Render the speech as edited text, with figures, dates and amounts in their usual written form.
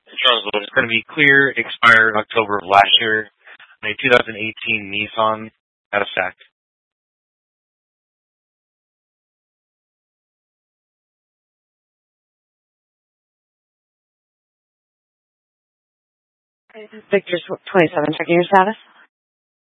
It's going to be clear, expired October of last year. A 2018 Nissan out of SAC. Victor's 27, checking your status.